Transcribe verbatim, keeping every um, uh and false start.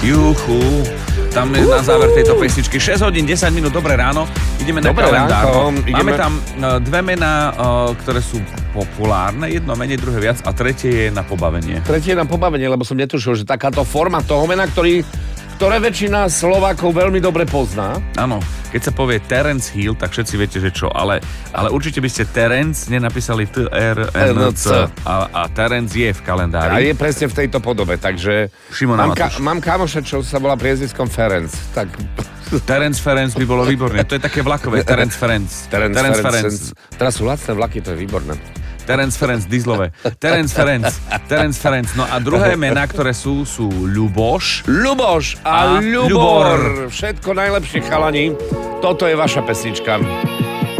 Juchu. Tam je na záver tejto pesničky šesť hodín, desať minút, dobré ráno. Ideme na Dobré kalendár. ránko, ideme. Máme tam uh, dve mená, uh, ktoré sú populárne, jedno menej, druhé viac a tretie je na pobavenie. Tretie je na pobavenie, lebo som netušil, že takáto forma toho mena, ktorý, ktoré väčšina Slovákov veľmi dobre pozná. Áno, keď sa povie Terence Hill, tak všetci viete, že čo, ale, ale určite by ste Terence nenapísali T R N C a, a Terence je v kalendári. A je presne v tejto podobe, takže Šimona mám, ka, Matúš. mám kamoša, čo sa volá priezviskom Ferenc, tak... Terence Ferenc by bolo výborné, to je také vlakové, Terence Ferenc. Terence, Terence Ferenc. Ferenc. Teraz sú lacné vlaky, to je výborné. Terence Ferenc, dieslové. Terence Ferenc, Terence Ferenc. No a druhé mená, ktoré sú, sú Ľuboš. Ľuboš A a, Ľubor. Ľubor. Všetko najlepšie, chalani. Toto je vaša pesnička.